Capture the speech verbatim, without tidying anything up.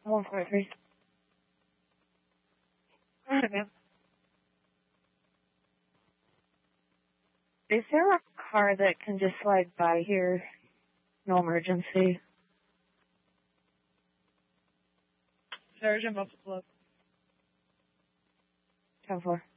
one four three. Alright, ma'am. Is there a car that can just slide by here? No emergency. Sergeant Buffalo. ten four.